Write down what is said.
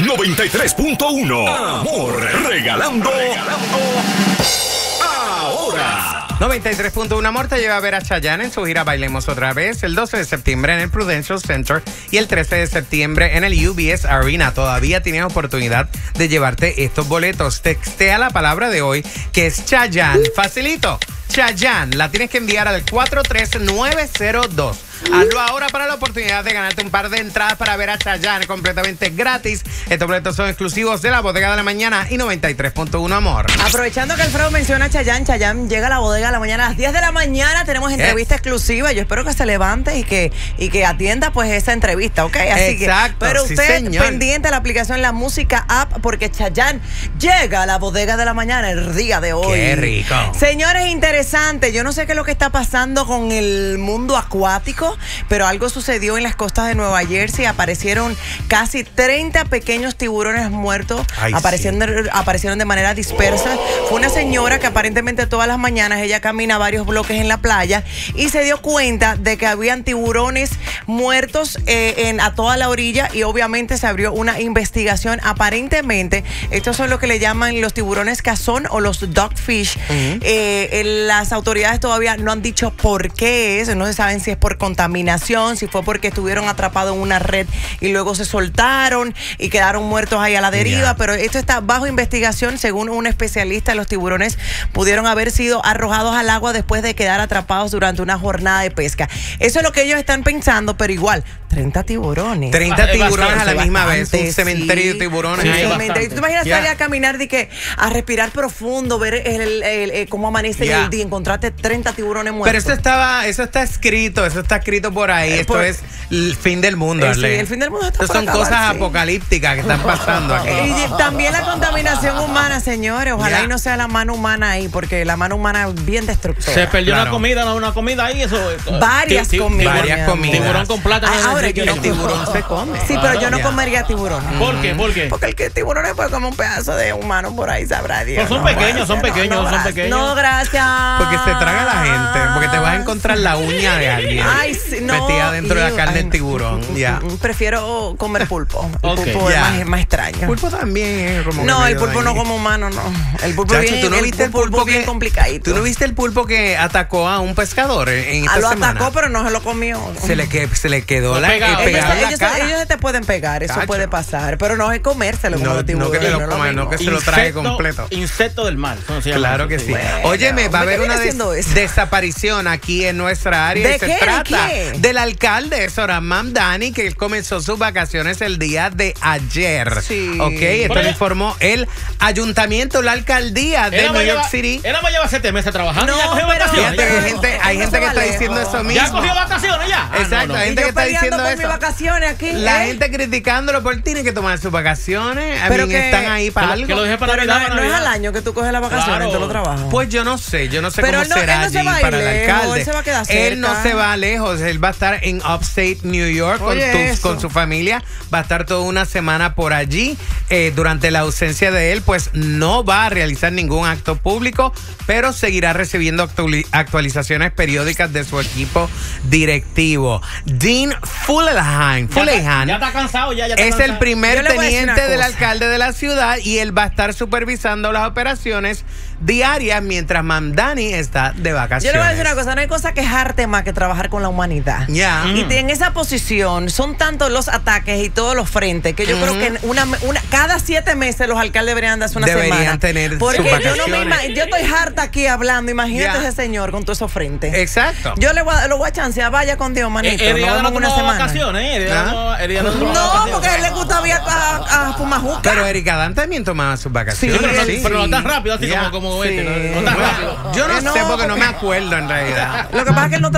93.1. Amor, regalando ahora. 93.1 Amor te lleva a ver a Chayanne en su gira Bailemos Otra Vez el 12 de septiembre en el Prudential Center y el 13 de septiembre en el UBS Arena. Todavía tienes oportunidad de llevarte estos boletos. Textea la palabra de hoy, que es Chayanne. Facilito. Chayanne, la tienes que enviar al 43902. Hazlo ahora para la oportunidad de ganarte un par de entradas para ver a Chayanne completamente gratis. Estos boletos son exclusivos de la Bodega de la Mañana y 93.1 Amor. Aprovechando que Alfredo menciona a Chayanne llega a la Bodega de la Mañana a las 10 de la mañana. Tenemos entrevista exclusiva. Yo espero que se levante y que atienda pues esa entrevista, ¿ok? Así exacto, pero usted sí, pendiente de la aplicación La Música App, porque Chayanne llega a la Bodega de la Mañana el día de hoy. ¡Qué rico! Señores, interesante. Yo no sé qué es lo que está pasando con el mundo acuático, pero algo sucedió en las costas de Nueva Jersey. Aparecieron casi 30 pequeños tiburones muertos. Aparecieron de manera dispersa. Fue una señora que aparentemente todas las mañanas ella camina varios bloques en la playa y se dio cuenta de que habían tiburones muertos a toda la orilla, y obviamente se abrió una investigación. Aparentemente estos son lo que le llaman los tiburones cazón o los dogfish. Las autoridades todavía no han dicho por qué es. No se saben si es por contaminación, si fue porque estuvieron atrapados en una red y luego se soltaron y quedaron muertos ahí a la deriva, pero esto está bajo investigación. Según un especialista, los tiburones pudieron haber sido arrojados al agua después de quedar atrapados durante una jornada de pesca. Eso es lo que ellos están pensando, pero igual 30 tiburones. 30 tiburones a la misma vez, un cementerio de tiburones. ¿Tú te imaginas salir a caminar a respirar profundo, ver cómo amanece el día, encontrarte 30 tiburones muertos? Pero eso está escrito por ahí. Esto es el fin del mundo, sí, el fin del mundo está por acabar. Son cosas apocalípticas que están pasando aquí. Y también la contaminación humana, señores. Ojalá y no sea la mano humana ahí, porque la mano humana es bien destructora. Se perdió una comida ahí. Varias comidas. Tiburón con plátano. Ahora yo el tiburón se come. Sí, pero yo no comería tiburón. ¿Por qué? Porque el tiburón es pues como un pedazo de humano por ahí, sabrá Dios. Pero son pequeños. No, gracias. Porque se traga la gente. Porque te vas a encontrar la uña de alguien. Ay, sí, no. Metida dentro de la carne del tiburón. Prefiero comer pulpo. El pulpo es más extraño. Pulpo también es como. No, el pulpo no como humano, no. El pulpo ¿tú no viste el pulpo bien complicadito. ¿Tú no viste el pulpo que atacó a un pescador en esta semana? Atacó, pero no se lo comió. Se le quedó pegado la cara. Ellos se te pueden pegar, eso puede pasar, pero no es comérselo como los tiburones. No que se lo trague completo. Insecto del mar. Claro que sí. Óyeme, va a haber una desaparición aquí en nuestra área. ¿De se qué? trata del alcalde Zohran Mamdani, que comenzó sus vacaciones el día de ayer. Sí. Ok, esto lo informó el ayuntamiento, la alcaldía de New York City. Él no lleva 7 meses trabajando. No, ya cogió vacaciones. Hay gente que está diciendo eso mismo. Ya cogió vacaciones ya. Exacto, hay gente que está diciendo eso. Mis vacaciones aquí. La gente criticándolo por tiene que tomar sus vacaciones. Pero que están ahí para algo. Que lo deje para Navidad. No es al año que tú coges las vacaciones, tú lo trabajas. Pues yo no sé pero cómo será allí para el alcalde. Él se va a quedar cerca. Él no se va lejos, él va a estar en Upstate New York con su familia. Va a estar toda una semana por allí. Durante la ausencia de él, pues no va a realizar ningún acto público, pero seguirá recibiendo actualizaciones periódicas de su equipo directivo. Dean Fullerheim ya está cansado, ya está es cansado. el primer teniente del alcalde de la ciudad, y él va a estar supervisando las operaciones diarias mientras Mamdani está de vacaciones. Yo le voy a decir una cosa, no hay cosa que quejarte más que trabajar con la humanidad. Y en esa posición son tantos los ataques y todos los frentes que yo creo que cada 7 meses los alcaldes deberían darse una semana. Tener porque sus yo estoy harta aquí hablando, imagínate ese señor con todos esos frentes. Exacto. Yo lo voy a chancear, vaya con Dios, manito. No una semana. Vacaciones, no, porque a él le gusta viajar a Pumajuca. Pero Erika Dan también tomaba sus vacaciones. Pero no tan rápido, así como yo no sé porque no me acuerdo en realidad. Lo que pasa es que él no